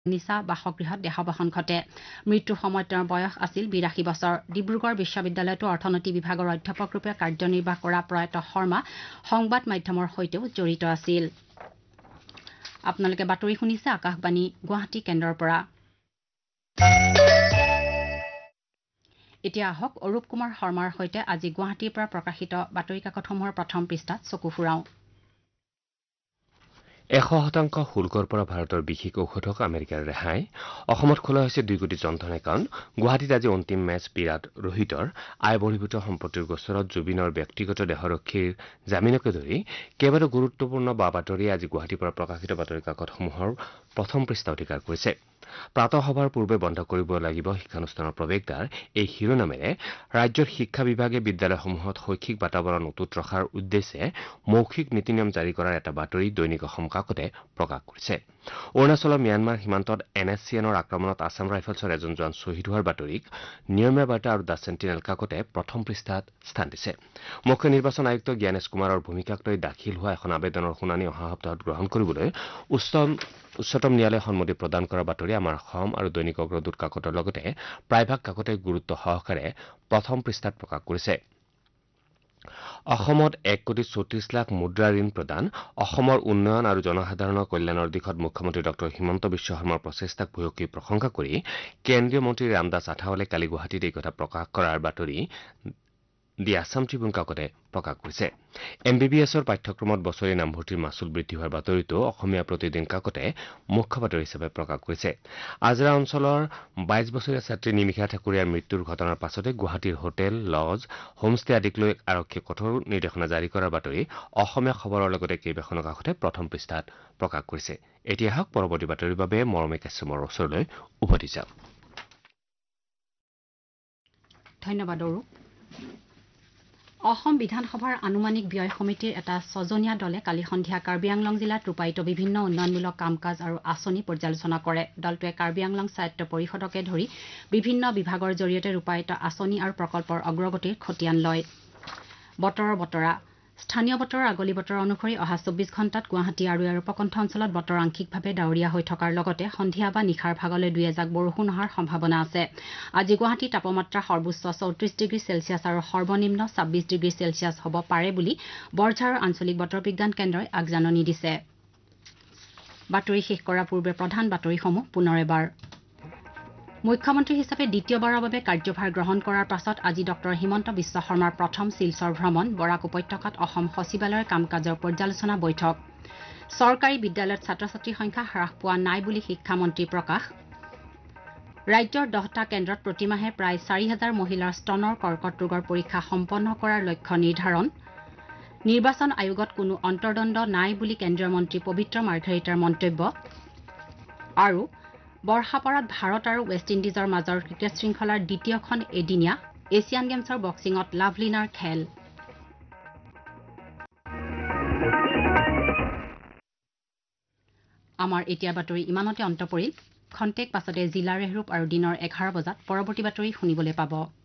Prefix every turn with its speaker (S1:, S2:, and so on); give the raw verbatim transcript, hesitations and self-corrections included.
S1: নিচা বাসগৃহত দেহাৱসান ঘটে মৃত্যুৰ সময়ত তেওঁৰ বয়স আছিল বিৰাশী বছৰ ডিব্ৰুগড় বিশ্ববিদ্যালয়তো অৰ্থনীতি বিভাগৰ অধ্যাপকৰূপে কাৰ্যনিৰ্বাহ কৰা প্ৰয়াত শৰ্মা সংবাদ মাধ্যমৰ সৈতেও জড়িত আছিল আপোনালোকে বাতৰি শুনিছে আকাশবাণী গুৱাহাটী কেন্দ্ৰৰ পৰা এতিয়া আহক অৰূপ কুমাৰ শৰ্মাৰ সৈতে আজি গুৱাহাটীৰ পৰা প্ৰকাশিত বাতৰি কাকতসমূহৰ প্ৰথম পৃষ্ঠাত চকু ফুৰাওঁ
S2: এশ শতাংশ শুল্কৰ পৰা ভাৰতৰ বিশেষ ঔষধক আমেৰিকাৰ ৰেহাই অসমত খোলা হৈছে দুই কোটি জনধন একাউণ্ট গুৱাহাটীত আজি অন্তিম মেচ বিৰাট ৰোহিতৰ আয় বহিৰ্ভূত সম্পত্তিৰ গোচৰত জুবিনৰ ব্যক্তিগত দেহৰক্ষীৰ জামিনকে ধৰি কেইবাটাও গুৰুত্বপূৰ্ণ বা বাতৰিয়ে আজি গুৱাহাটীৰ পৰা প্ৰকাশিত বাতৰি কাকতসমূহৰ প্ৰথম পৃষ্ঠা অধিকাৰ কৰিছে প্ৰাতঃসভাৰ পূৰ্বে বন্ধ কৰিব লাগিব শিক্ষানুষ্ঠানৰ প্ৰৱেশদ্বাৰ এই শিৰোনামেৰে ৰাজ্যৰ শিক্ষা বিভাগে বিদ্যালয়সমূহত শৈক্ষিক বাতাবৰণ অটুট ৰখাৰ উদ্দেশ্যে মৌখিক নীতি নিয়ম জাৰি কৰাৰ এটা বাতৰি দৈনিক অসম কাকতে প্ৰকাশ কৰিছে অৰুণাচলৰ ম্যানমাৰ সীমান্তত এন এছ চি এনৰ আক্ৰমণত আছাম ৰাইফলছৰ এজন জোৱান শ্বহীদ হোৱাৰ বাতৰিক নিয়মীয়া বাৰ্তা আৰু দ্য চেণ্টিনেল কাকতে প্ৰথম পৃষ্ঠাত স্থান দিছে মুখ্য নিৰ্বাচন আয়ুক্ত জ্ঞানেশ কুমাৰৰ ভূমিকাক লৈ দাখিল হোৱা এখন আবেদনৰ শুনানি অহা সপ্তাহত গ্ৰহণ কৰিবলৈ উচ্চতম উচ্চতম ন্যায়ালয়ে সন্মতি প্ৰদান কৰা বাতৰি আমাৰ অসম আৰু দৈনিক অগ্ৰদূত কাকতৰ লগতে প্ৰায়ভাগ কাকতে গুৰুত্ব সহকাৰে প্ৰথম পৃষ্ঠাত প্ৰকাশ কৰিছে অসমত এক কোটি চৌত্ৰিশ লাখ মুদ্ৰা ঋণ প্ৰদান অসমৰ উন্নয়ন আৰু জনসাধাৰণৰ কল্যাণৰ দিশত মুখ্যমন্ত্ৰী ডঃ হিমন্ত বিশ্ব শৰ্মাৰ প্ৰচেষ্টাক ভূয়সী প্ৰশংসা কৰি কেন্দ্ৰীয় মন্ত্ৰী ৰামদাস আঠাৱালে কালি গুৱাহাটীত এই কথা প্ৰকাশ কৰাৰ বাতৰি দি আছাম ট্ৰিবিউন কাকতে প্ৰকাশ কৰিছে এম বি বি এছৰ পাঠ্যক্ৰমত বছৰি নামভৰ্তিৰ মাচুল বৃদ্ধি হোৱাৰ বাতৰিটো অসমীয়া প্ৰতিদিন কাকতে মুখ্য বাতৰি হিচাপে প্ৰকাশ কৰিছে আজৰা অঞ্চলৰ বাইছ বছৰীয়া ছাত্ৰী নিমিষা ঠাকুৰীয়াৰ মৃত্যুৰ ঘটনাৰ পাছতে গুৱাহাটীৰ হোটেল লজ হোমষ্টে আদিক লৈ আৰক্ষীয়ে কঠোৰ নিৰ্দেশনা জাৰি কৰাৰ বাতৰি অসমীয়া খবৰৰ লগতে কেইবাখনো কাকতে প্ৰথম পৃষ্ঠাত প্ৰকাশ কৰিছে এতিয়া হওক পৰৱৰ্তী বাতৰিৰ বাবে মৰমে কাশ্যমৰ ওচৰলৈ উভতি যাওঁ
S1: ধন্যবাদ অৰূপ অসম বিধানসভাৰ আনুমানিক ব্যয় সমিতিৰ এটা ছজনীয়া দলে কালি সন্ধিয়া কাৰ্বি আংলং জিলাত ৰূপায়িত বিভিন্ন উন্নয়নমূলক কাম কাজ আৰু আঁচনি পৰ্যালোচনা কৰে দলটোৱে কাৰ্বি আংলং স্বায়ত্ত পৰিষদকে ধৰি বিভিন্ন বিভাগৰ জৰিয়তে ৰূপায়িত আঁচনি আৰু প্ৰকল্পৰ অগ্ৰগতিৰ খতিয়ান লয় বতৰৰ বতৰা স্থানীয় বতৰৰ আগলি বতৰ অনুসৰি অহা চৌব্বিছ ঘণ্টাত গুৱাহাটী আৰু ইয়াৰ উপকণ্ঠ অঞ্চলত বতৰ আংশিকভাৱে ডাৱৰীয়া হৈ থকাৰ লগতে সন্ধিয়া বা নিশাৰ ভাগলৈ দুই এজাক বৰষুণ অহাৰ সম্ভাৱনা আছে আজি গুৱাহাটীৰ তাপমাত্ৰা সৰ্বোচ্চ চৌত্ৰিশ ডিগ্ৰী চেলছিয়াছ আৰু সৰ্বনিম্ন ছাব্বিছ ডিগ্ৰী চেলছিয়াছ হ'ব পাৰে বুলি বৰঝাৰৰ আঞ্চলিক বতৰ বিজ্ঞান কেন্দ্ৰই আগজাননী দিছে বাতৰি শেষ কৰাৰ পূৰ্বে প্ৰধান বাতৰিসমূহ পুনৰ এবাৰ মুখ্যমন্ত্ৰী হিচাপে দ্বিতীয়বাৰৰ বাবে কাৰ্যভাৰ গ্ৰহণ কৰাৰ পাছত আজি ডঃ হিমন্ত বিশ্ব শৰ্মাৰ প্ৰথম শিলচৰ ভ্ৰমণ বৰাক উপত্যকাত অসম সচিবালয়ৰ কাম কাজৰ পৰ্যালোচনা বৈঠক চৰকাৰী বিদ্যালয়ত ছাত্ৰ ছাত্ৰীৰ সংখ্যা হ্ৰাস পোৱা নাই বুলি শিক্ষামন্ত্ৰী প্ৰকাশ ৰাজ্যৰ দহটা কেন্দ্ৰত প্ৰতিমাহে প্ৰায় চাৰি হাজাৰ মহিলাৰ স্তনৰ কৰ্কট ৰোগৰ পৰীক্ষা সম্পন্ন কৰাৰ লক্ষ্য নিৰ্ধাৰণ নিৰ্বাচন আয়োগত কোনো অন্তৰ্দ্বন্দ্ব নাই বুলি কেন্দ্ৰীয় মন্ত্ৰী পবিত্ৰ মাৰ্ঘেৰিটাৰ মন্তব্য আৰু বৰ্ষাপাৰাত ভাৰত আৰু ৱেষ্ট ইণ্ডিজৰ মাজৰ ক্ৰিকেট শৃংখলাৰ দ্বিতীয়খন এদিনীয়া এছিয়ান গেমছৰ বক্সিঙত লাভলিনাৰ খেল আমাৰ এতিয়া বাতৰি ইমানতে অন্ত পৰিল খন্তেক পাছতে জিলা ৰেহৰূপ আৰু দিনৰ এঘাৰ বজাত পৰৱৰ্তী বাতৰি শুনিবলৈ পাব